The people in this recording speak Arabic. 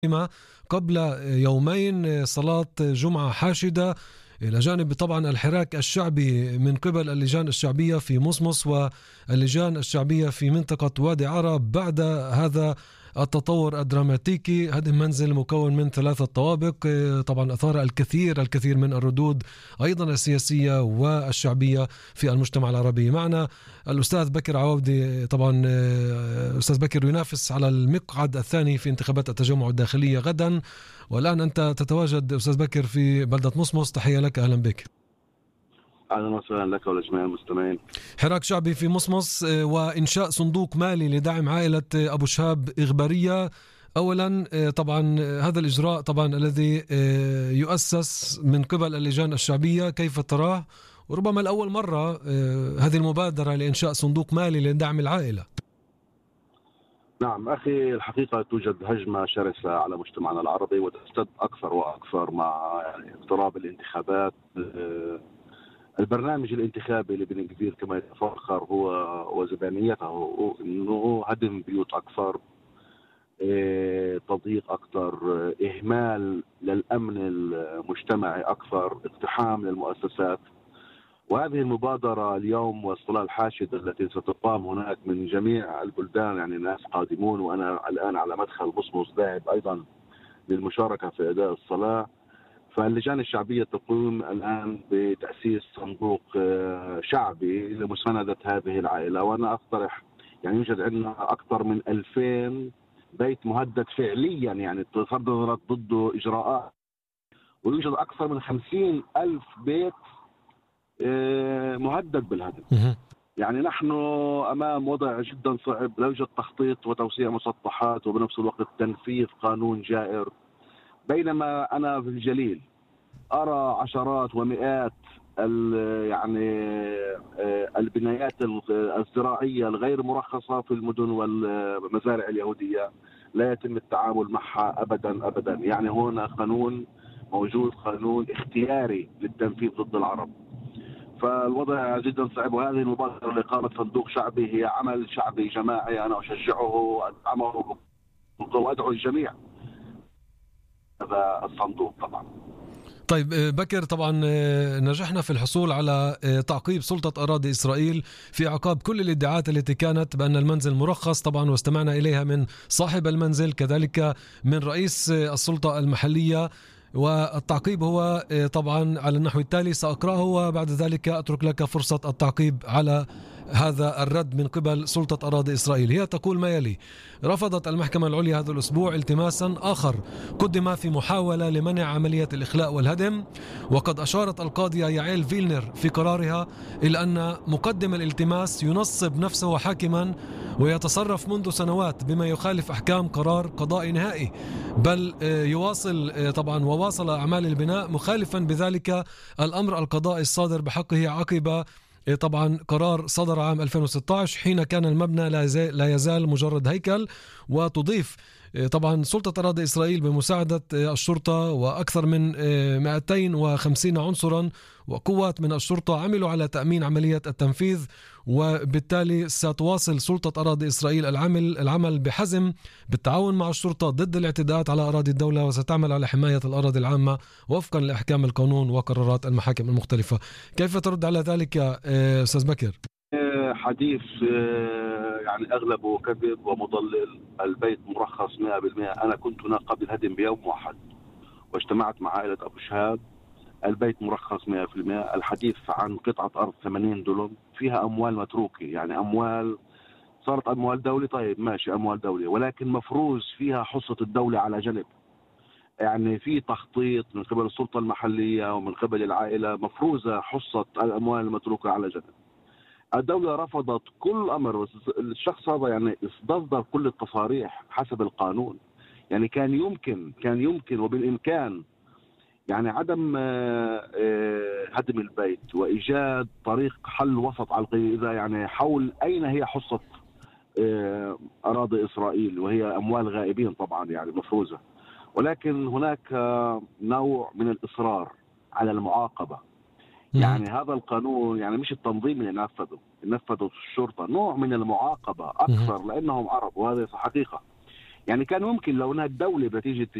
قبل يومين صلاة جمعة حاشدة، إلى جانب طبعا الحراك الشعبي من قبل اللجان الشعبية في مصمص واللجان الشعبية في منطقة وادي عرب بعد هذا التطور الدراماتيكي. هدم منزل مكون من 3 طوابق طبعا أثار الكثير من الردود أيضا السياسية والشعبية في المجتمع العربي. معنا الأستاذ بكر عوضي. طبعا أستاذ بكر ينافس على المقعد الثاني في انتخابات التجمع الداخلية غدا، والآن أنت تتواجد أستاذ بكر في بلدة مصمص. تحية لك، أهلا بك. أهلا وسهلا لك ولجميع المستمعين. حراك شعبي في مصمص وإنشاء صندوق مالي لدعم عائلة أبو شهاب إغبارية. أولا طبعا هذا الإجراء طبعا الذي يؤسس من قبل اللجان الشعبية كيف تراه؟ وربما لأول مرة هذه المبادرة لإنشاء صندوق مالي لدعم العائلة. نعم أخي، الحقيقة توجد هجمة شرسة على مجتمعنا العربي وتزداد أكثر وأكثر مع اقتراب الانتخابات. البرنامج الانتخابي لبن كبير كما يتفاخر هو وزبانيته انه هدم بيوت اكثر، تضييق اكثر، اهمال للامن المجتمعي اكثر، اقتحام للمؤسسات. وهذه المبادره اليوم والصلاه الحاشده التي ستقام هناك من جميع البلدان، يعني الناس قادمون، وانا الان على مدخل مصمص ذاهب ايضا للمشاركه في اداء الصلاه. فاللجان الشعبية تقوم الآن بتأسيس صندوق شعبي لمساندة هذه العائلة. وأنا أقترح، يعني يوجد عندنا أكثر من 2000 بيت مهدد فعليا، يعني تصدرت ضده إجراءات، ويوجد أكثر من 50,000 بيت مهدد بالهدم. يعني نحن أمام وضع جدا صعب، لا يوجد تخطيط وتوسيع مسطحات وبنفس الوقت تنفيذ قانون جائر. بينما أنا في الجليل أرى عشرات ومئات يعني البنايات الزراعية الغير مرخصة في المدن والمزارع اليهودية لا يتم التعامل معها أبدا أبدا. يعني هنا قانون موجود، قانون اختياري للتنفيذ ضد العرب. فالوضع جدا صعب. وهذه المبادرة لإقامة صندوق شعبي هي عمل شعبي جماعي، أنا أشجعه وأدعمه وأدعو الجميع هذا الصندوق طبعا. طيب بكر، طبعا نجحنا في الحصول على تعقيب سلطة أراضي إسرائيل في عقاب كل الادعاءات التي كانت بأن المنزل مرخص طبعا، واستمعنا إليها من صاحب المنزل كذلك من رئيس السلطة المحلية. والتعقيب هو طبعا على النحو التالي، سأقرأه وبعد ذلك أترك لك فرصة التعقيب على هذا الرد من قبل سلطة أراضي إسرائيل. هي تقول ما يلي: رفضت المحكمة العليا هذا الأسبوع التماسا آخر قدم في محاولة لمنع عملية الإخلاء والهدم، وقد أشارت القاضية يعيل فيلنر في قرارها إلى أن مقدم الالتماس ينصب نفسه حاكما ويتصرف منذ سنوات بما يخالف أحكام قرار قضائي نهائي، بل يواصل طبعا وواصل أعمال البناء مخالفا بذلك الأمر القضائي الصادر بحقه عقب طبعا قرار صدر عام 2016 حين كان المبنى لا يزال مجرد هيكل. وتضيف طبعا سلطة أراضي إسرائيل بمساعدة الشرطة وأكثر من 250 عنصرا وقوات من الشرطة عملوا على تأمين عملية التنفيذ، وبالتالي ستواصل سلطة أراضي إسرائيل العمل بحزم بالتعاون مع الشرطة ضد الاعتداءات على أراضي الدولة، وستعمل على حماية الأراضي العامة وفقا لأحكام القانون وقرارات المحاكم المختلفة. كيف ترد على ذلك أستاذ بكر؟ حديث يعني أغلبه كذب ومضلل. البيت مرخص 100%. أنا كنت هناك قبل الهدم بيوم واحد واجتمعت مع عائلة أبو شهاب. البيت مرخص 100%. الحديث عن قطعة أرض 80 دولم فيها أموال متروكة، يعني أموال صارت أموال دولة. طيب ماشي، أموال دولة، ولكن مفروز فيها حصة الدولة على جنب. يعني في تخطيط من قبل السلطة المحلية ومن قبل العائلة، مفروزة حصة الأموال المتروكة على جنب. الدولة رفضت كل أمر. الشخص هذا يعني استصدر كل التصاريح حسب القانون. يعني كان يمكن وبالإمكان يعني عدم هدم البيت وإيجاد طريق حل وسط على إذا يعني حول أين هي حصة أراضي إسرائيل، وهي أموال غائبين طبعا يعني مفروزة. ولكن هناك نوع من الإصرار على المعاقبة. يعني هذا القانون يعني مش التنظيم اللي نفذه الشرطة، نوع من المعاقبة أكثر لأنهم عرب، وهذا حقيقة. يعني كان ممكن لو انها الدوله بتيجي